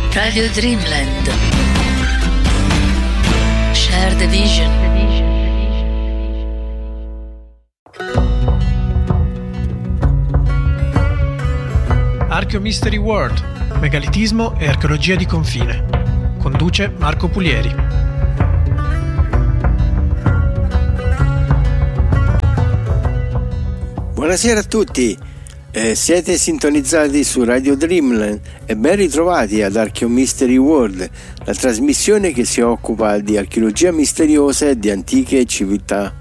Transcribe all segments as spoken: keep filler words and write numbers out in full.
Radio Dreamland. Share the vision. Archeo Mystery World, megalitismo e archeologia di confine. Conduce Marco Pulieri. Buonasera a tutti, eh, siete sintonizzati su Radio Dreamland e ben ritrovati ad Archeo Mystery World, la trasmissione che si occupa di archeologia misteriosa e di antiche civiltà.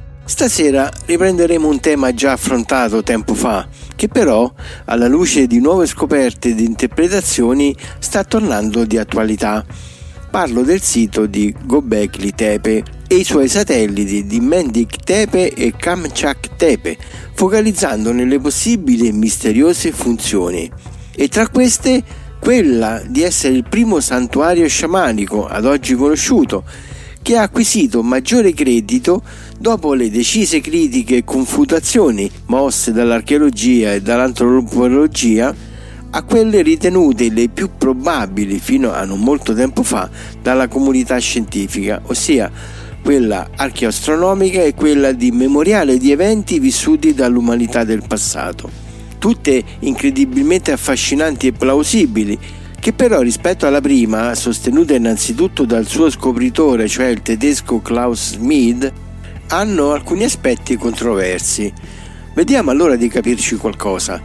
Stasera riprenderemo un tema già affrontato tempo fa, che però, alla luce di nuove scoperte ed interpretazioni, sta tornando di attualità. Parlo del sito di Göbekli Tepe e i suoi satelliti di Mendik Tepe e Kamchak Tepe, focalizzando nelle possibili e misteriose funzioni. E tra queste, quella di essere il primo santuario sciamanico ad oggi conosciuto, che ha acquisito maggiore credito dopo le decise critiche e confutazioni mosse dall'archeologia e dall'antropologia a quelle ritenute le più probabili fino a non molto tempo fa dalla comunità scientifica, ossia quella archeoastronomica e quella di memoriale di eventi vissuti dall'umanità del passato, tutte incredibilmente affascinanti e plausibili, che però rispetto alla prima, sostenuta innanzitutto dal suo scopritore, cioè il tedesco Klaus Schmid, hanno alcuni aspetti controversi. Vediamo allora di capirci qualcosa.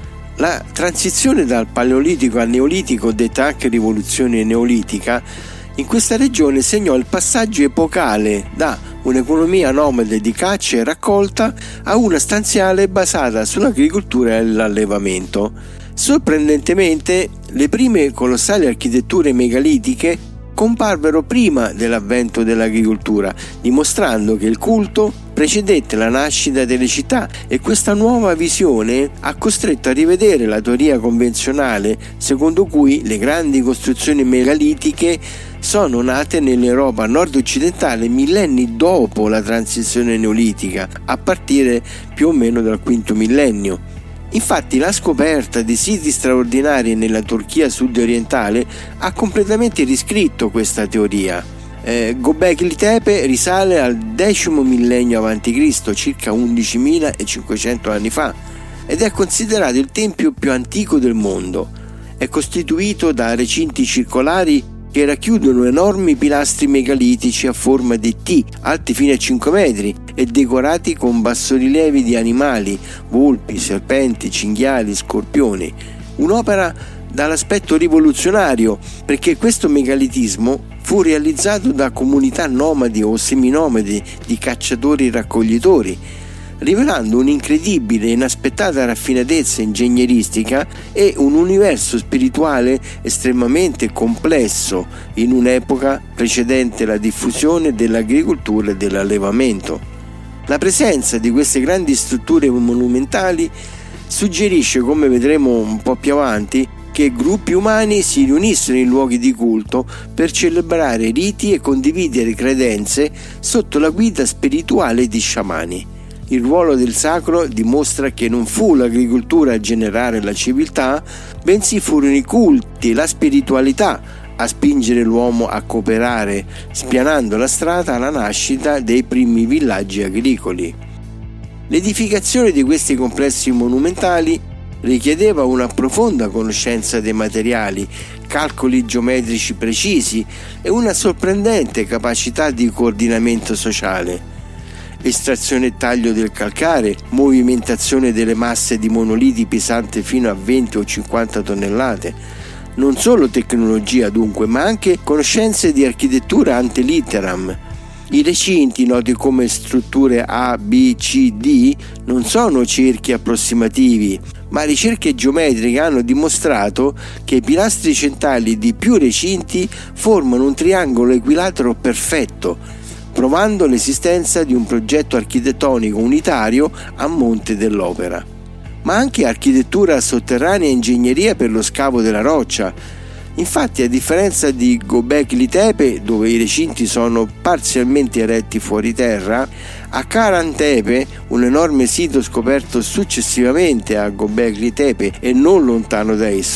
La transizione dal Paleolitico al Neolitico, detta anche rivoluzione neolitica, in questa regione segnò il passaggio epocale da un'economia nomade di caccia e raccolta a una stanziale basata sull'agricoltura e l'allevamento. Sorprendentemente, le prime colossali architetture megalitiche comparvero prima dell'avvento dell'agricoltura, dimostrando che il culto precedette la nascita delle città, e questa nuova visione ha costretto a rivedere la teoria convenzionale secondo cui le grandi costruzioni megalitiche sono nate nell'Europa nord-occidentale millenni dopo la transizione neolitica, a partire più o meno dal quinto millennio. Infatti la scoperta di siti straordinari nella Turchia sud-orientale ha completamente riscritto questa teoria. Eh, Göbekli Tepe risale al decimo millennio avanti Cristo, circa undicimilacinquecento anni fa, ed è considerato il tempio più antico del mondo. È costituito da recinti circolari che racchiudono enormi pilastri megalitici a forma di T, alti fino a cinque metri e decorati con bassorilievi di animali, volpi, serpenti, cinghiali, scorpioni. Un'opera dall'aspetto rivoluzionario, perché questo megalitismo fu realizzato da comunità nomadi o seminomadi di cacciatori-raccoglitori, rivelando un'incredibile e inaspettata raffinatezza ingegneristica e un universo spirituale estremamente complesso in un'epoca precedente la diffusione dell'agricoltura e dell'allevamento. La presenza di queste grandi strutture monumentali suggerisce, come vedremo un po' più avanti, che gruppi umani si riunissero in luoghi di culto per celebrare riti e condividere credenze sotto la guida spirituale di sciamani. Il ruolo del sacro dimostra che non fu l'agricoltura a generare la civiltà, bensì furono i culti e la spiritualità a spingere l'uomo a cooperare, spianando la strada alla nascita dei primi villaggi agricoli. L'edificazione di questi complessi monumentali richiedeva una profonda conoscenza dei materiali, calcoli geometrici precisi e una sorprendente capacità di coordinamento sociale. Estrazione e taglio del calcare, movimentazione delle masse di monoliti pesanti fino a venti o cinquanta tonnellate. Non solo tecnologia dunque, ma anche conoscenze di architettura ante litteram. I recinti, noti come strutture A, B, C, D, non sono cerchi approssimativi, ma ricerche geometriche hanno dimostrato che i pilastri centrali di più recinti formano un triangolo equilatero perfetto, provando l'esistenza di un progetto architettonico unitario a monte dell'opera. Ma anche architettura sotterranea e ingegneria per lo scavo della roccia. Infatti, a differenza di Göbekli Tepe, dove i recinti sono parzialmente eretti fuori terra, a Karahan Tepe, un enorme sito scoperto successivamente a Göbekli Tepe e non lontano da esso,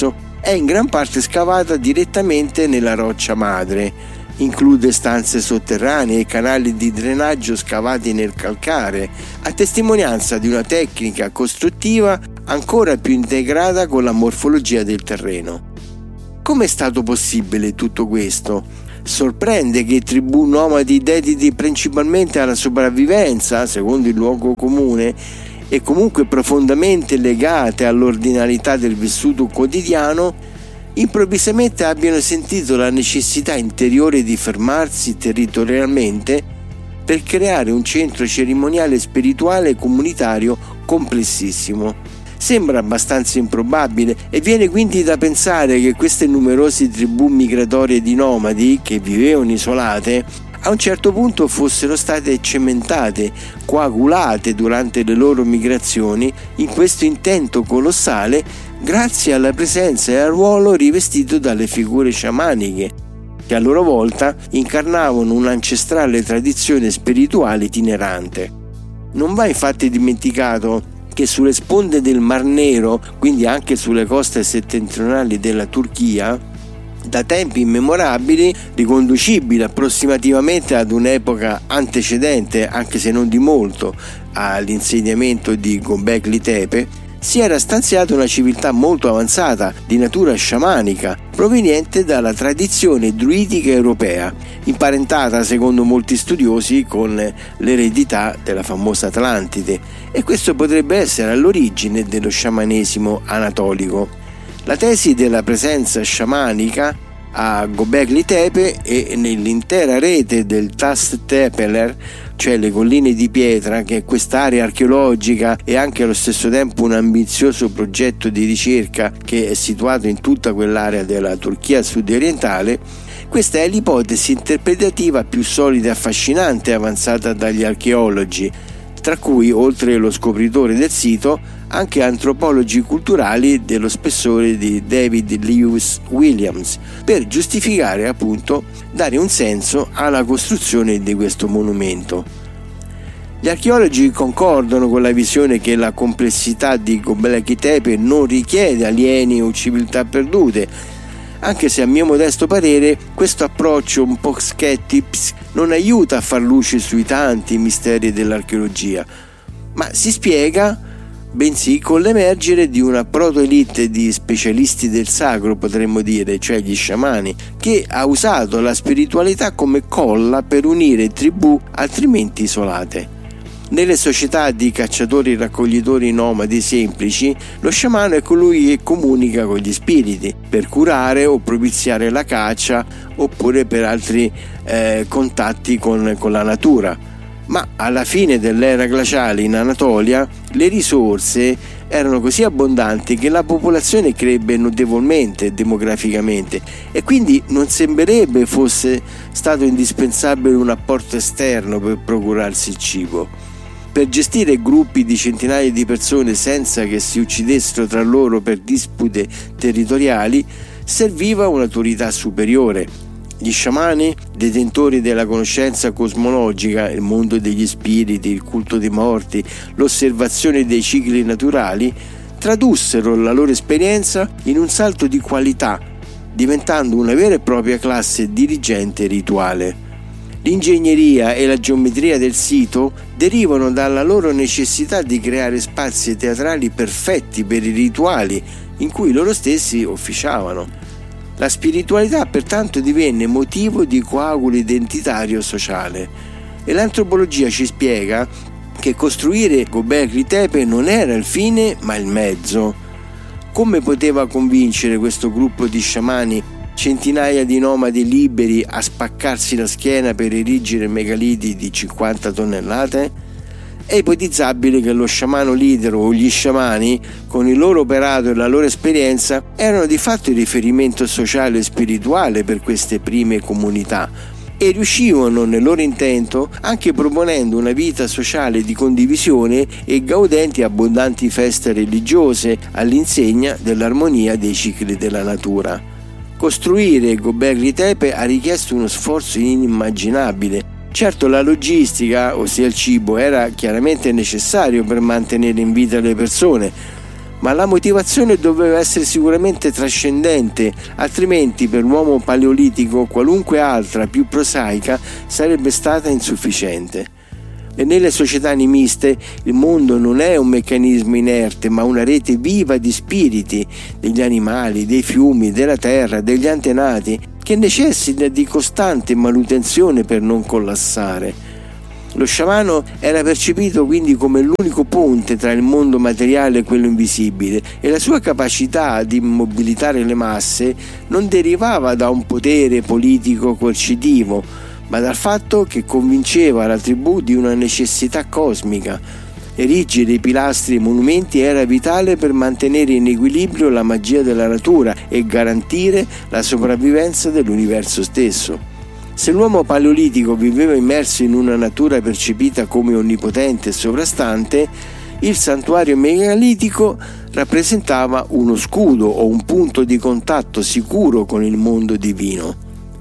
è in gran parte scavata direttamente nella roccia madre. Include stanze sotterranee e canali di drenaggio scavati nel calcare, a testimonianza di una tecnica costruttiva ancora più integrata con la morfologia del terreno. Come è stato possibile tutto questo? Sorprende che tribù nomadi dediti principalmente alla sopravvivenza, secondo il luogo comune, e comunque profondamente legate all'ordinarietà del vissuto quotidiano, improvvisamente abbiano sentito la necessità interiore di fermarsi territorialmente per creare un centro cerimoniale spirituale e comunitario complessissimo. Sembra abbastanza improbabile e viene quindi da pensare che queste numerose tribù migratorie di nomadi che vivevano isolate a un certo punto fossero state cementate, coagulate durante le loro migrazioni in questo intento colossale grazie alla presenza e al ruolo rivestito dalle figure sciamaniche, che a loro volta incarnavano un'ancestrale tradizione spirituale itinerante. Non va infatti dimenticato che sulle sponde del Mar Nero, quindi anche sulle coste settentrionali della Turchia, da tempi immemorabili, riconducibili approssimativamente ad un'epoca antecedente, anche se non di molto, all'insediamento di Göbekli Tepe, si era stanziata una civiltà molto avanzata di natura sciamanica proveniente dalla tradizione druidica europea, imparentata secondo molti studiosi con l'eredità della famosa Atlantide, e questo potrebbe essere all'origine dello sciamanesimo anatolico. La tesi della presenza sciamanica a Göbekli Tepe e nell'intera rete del Taş Tepeler, cioè le colline di pietra, che è quest'area archeologica e anche allo stesso tempo un ambizioso progetto di ricerca che è situato in tutta quell'area della Turchia sud-orientale, questa è l'ipotesi interpretativa più solida e affascinante avanzata dagli archeologi, tra cui, oltre lo scopritore del sito, anche antropologi culturali dello spessore di David Lewis Williams, per giustificare, appunto, dare un senso alla costruzione di questo monumento. Gli archeologi concordano con la visione che la complessità di Göbekli Tepe non richiede alieni o civiltà perdute, anche se a mio modesto parere questo approccio un po' scettico non aiuta a far luce sui tanti misteri dell'archeologia, ma si spiega bensì con l'emergere di una proto-elite di specialisti del sacro, potremmo dire, cioè gli sciamani, che ha usato la spiritualità come colla per unire tribù altrimenti isolate. Nelle società di cacciatori-raccoglitori nomadi semplici, lo sciamano è colui che comunica con gli spiriti per curare o propiziare la caccia oppure per altri eh, contatti con, con la natura. Ma alla fine dell'era glaciale in Anatolia le risorse erano così abbondanti che la popolazione crebbe notevolmente demograficamente e quindi non sembrerebbe fosse stato indispensabile un apporto esterno per procurarsi il cibo. Per gestire gruppi di centinaia di persone senza che si uccidessero tra loro per dispute territoriali serviva un'autorità superiore. Gli sciamani, detentori della conoscenza cosmologica, il mondo degli spiriti, il culto dei morti, l'osservazione dei cicli naturali, tradussero la loro esperienza in un salto di qualità, diventando una vera e propria classe dirigente rituale. L'ingegneria e la geometria del sito derivano dalla loro necessità di creare spazi teatrali perfetti per i rituali in cui loro stessi officiavano. La spiritualità pertanto divenne motivo di coagulo identitario sociale e l'antropologia ci spiega che costruire Göbekli Tepe non era il fine ma il mezzo. Come poteva convincere questo gruppo di sciamani centinaia di nomadi liberi a spaccarsi la schiena per erigere megaliti di cinquanta tonnellate? È ipotizzabile che lo sciamano leader o gli sciamani, con il loro operato e la loro esperienza, erano di fatto il riferimento sociale e spirituale per queste prime comunità e riuscivano nel loro intento anche proponendo una vita sociale di condivisione e gaudenti abbondanti feste religiose all'insegna dell'armonia dei cicli della natura. Costruire Göbekli Tepe ha richiesto uno sforzo inimmaginabile. Certo, la logistica, ossia il cibo, era chiaramente necessario per mantenere in vita le persone, ma la motivazione doveva essere sicuramente trascendente, altrimenti per l'uomo paleolitico qualunque altra, più prosaica, sarebbe stata insufficiente. E nelle società animiste il mondo non è un meccanismo inerte, ma una rete viva di spiriti, degli animali, dei fiumi, della terra, degli antenati, che necessita di costante manutenzione per non collassare. Lo sciamano era percepito quindi come l'unico ponte tra il mondo materiale e quello invisibile, e la sua capacità di mobilitare le masse non derivava da un potere politico coercitivo, ma dal fatto che convinceva la tribù di una necessità cosmica. Erigere i pilastri e i monumenti era vitale per mantenere in equilibrio la magia della natura e garantire la sopravvivenza dell'universo stesso. Se l'uomo paleolitico viveva immerso in una natura percepita come onnipotente e sovrastante, il santuario megalitico rappresentava uno scudo o un punto di contatto sicuro con il mondo divino.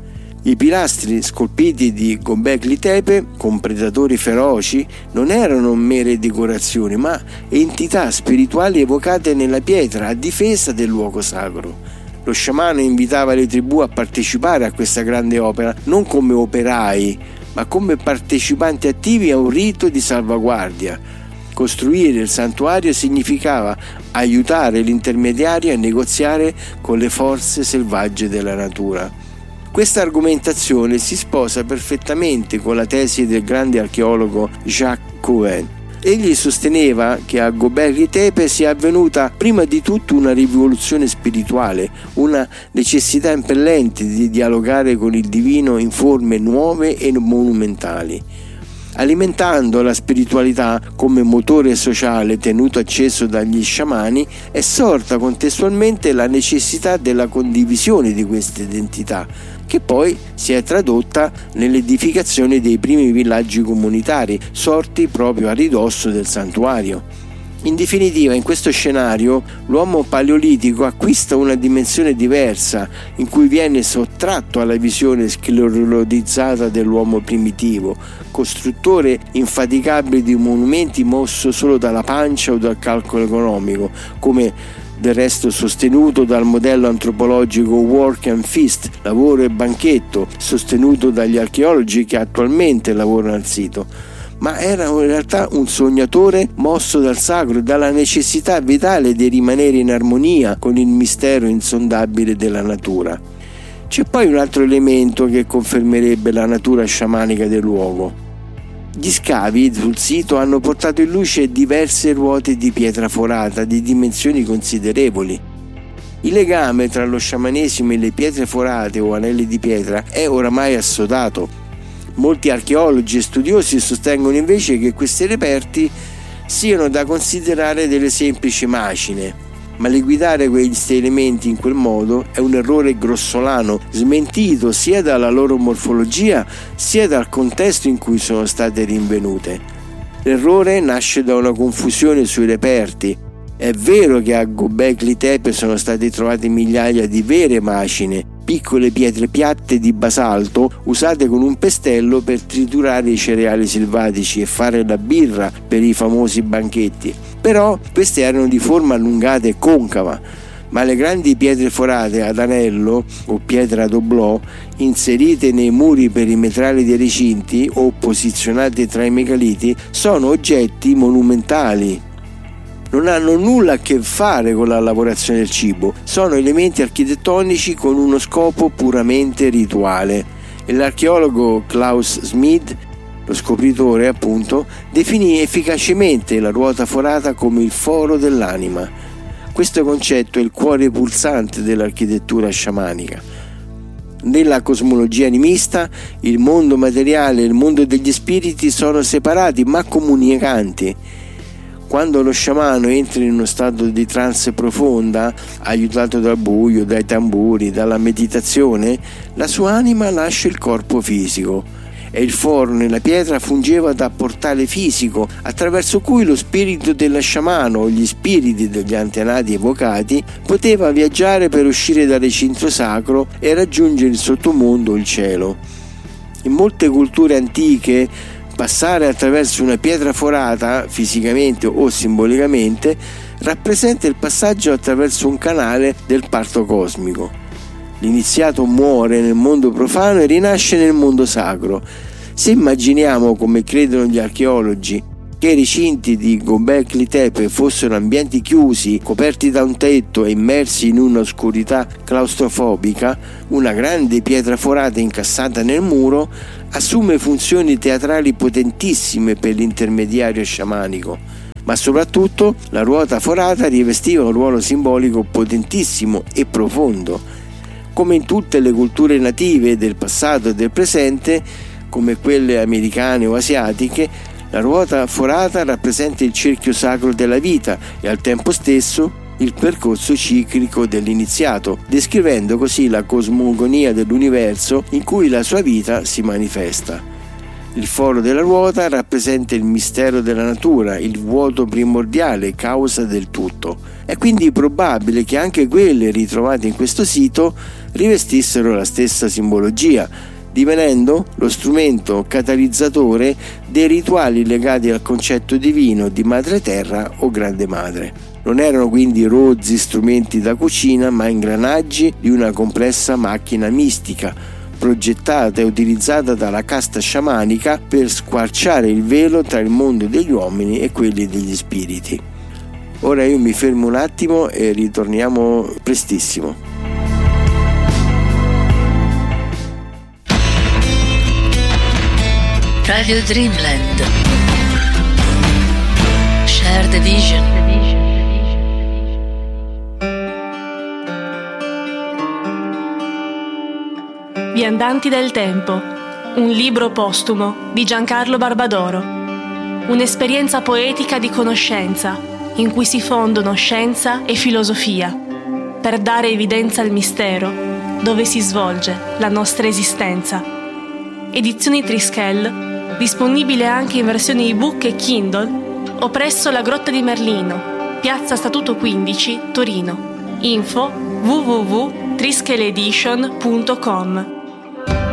I pilastri scolpiti di Göbekli Tepe, con predatori feroci, non erano mere decorazioni, ma entità spirituali evocate nella pietra a difesa del luogo sacro. Lo sciamano invitava le tribù a partecipare a questa grande opera non come operai, ma come partecipanti attivi a un rito di salvaguardia. Costruire il santuario significava aiutare l'intermediario a negoziare con le forze selvagge della natura. Questa argomentazione si sposa perfettamente con la tesi del grande archeologo Jacques Cohen. Egli sosteneva che a Göbekli Tepe sia avvenuta prima di tutto una rivoluzione spirituale, una necessità impellente di dialogare con il divino in forme nuove e monumentali. Alimentando la spiritualità come motore sociale tenuto acceso dagli sciamani, è sorta contestualmente la necessità della condivisione di queste identità, che poi si è tradotta nell'edificazione dei primi villaggi comunitari, sorti proprio a ridosso del santuario. In definitiva, in questo scenario, l'uomo paleolitico acquista una dimensione diversa, in cui viene sottratto alla visione sclerotizzata dell'uomo primitivo, costruttore infaticabile di monumenti mosso solo dalla pancia o dal calcolo economico, come del resto sostenuto dal modello antropologico Work and Feast, lavoro e banchetto, sostenuto dagli archeologi che attualmente lavorano al sito. Ma era in realtà un sognatore mosso dal sacro e dalla necessità vitale di rimanere in armonia con il mistero insondabile della natura. C'è poi un altro elemento che confermerebbe la natura sciamanica del luogo. Gli scavi sul sito hanno portato in luce diverse ruote di pietra forata di dimensioni considerevoli. Il legame tra lo sciamanesimo e le pietre forate o anelli di pietra è oramai assodato. Molti archeologi e studiosi sostengono invece che questi reperti siano da considerare delle semplici macine, ma liquidare questi elementi in quel modo è un errore grossolano, smentito sia dalla loro morfologia sia dal contesto in cui sono state rinvenute. L'errore nasce da una confusione sui reperti. È vero che a Göbekli Tepe sono state trovate migliaia di vere macine, piccole pietre piatte di basalto usate con un pestello per triturare i cereali selvatici e fare la birra per i famosi banchetti. Però queste erano di forma allungata e concava, ma le grandi pietre forate ad anello o pietra ad oblò, inserite nei muri perimetrali dei recinti o posizionate tra i megaliti, sono oggetti monumentali. Non hanno nulla a che fare con la lavorazione del cibo, sono elementi architettonici con uno scopo puramente rituale. E l'archeologo Klaus Schmid, lo scopritore appunto, definì efficacemente la ruota forata come il foro dell'anima. Questo concetto è il cuore pulsante dell'architettura sciamanica. Nella cosmologia animista, il mondo materiale e il mondo degli spiriti sono separati ma comunicanti. Quando lo sciamano entra in uno stato di trance profonda, aiutato dal buio, dai tamburi, dalla meditazione, la sua anima lascia il corpo fisico e il foro nella pietra fungeva da portale fisico attraverso cui lo spirito dello sciamano o gli spiriti degli antenati evocati poteva viaggiare per uscire dal recinto sacro e raggiungere il sottomondo o il cielo. In molte culture antiche passare attraverso una pietra forata, fisicamente o simbolicamente, rappresenta il passaggio attraverso un canale del parto cosmico. L'iniziato muore nel mondo profano e rinasce nel mondo sacro. Se immaginiamo, come credono gli archeologi, che i recinti di Göbekli Tepe fossero ambienti chiusi, coperti da un tetto e immersi in un'oscurità claustrofobica, una grande pietra forata incassata nel muro assume funzioni teatrali potentissime per l'intermediario sciamanico, ma soprattutto la ruota forata rivestiva un ruolo simbolico potentissimo e profondo. Come in tutte le culture native del passato e del presente, come quelle americane o asiatiche, la ruota forata rappresenta il cerchio sacro della vita e al tempo stesso il percorso ciclico dell'iniziato, descrivendo così la cosmogonia dell'universo in cui la sua vita si manifesta. Il foro della ruota rappresenta il mistero della natura, il vuoto primordiale, causa del tutto. È quindi probabile che anche quelle ritrovate in questo sito rivestissero la stessa simbologia, divenendo lo strumento catalizzatore dei rituali legati al concetto divino di Madre Terra o Grande Madre. Non erano quindi rozzi strumenti da cucina, ma ingranaggi di una complessa macchina mistica, progettata e utilizzata dalla casta sciamanica per squarciare il velo tra il mondo degli uomini e quelli degli spiriti. Ora io mi fermo un attimo e ritorniamo prestissimo. Radio Dreamland. Share the vision. Viandanti del tempo, un libro postumo di Giancarlo Barbadoro. Un'esperienza poetica di conoscenza in cui si fondono scienza e filosofia per dare evidenza al mistero dove si svolge la nostra esistenza. Edizioni Trischel, disponibile anche in versione ebook e Kindle o presso la Grotta di Merlino, Piazza Statuto quindici, Torino. Info w w w punto trischeledition punto com.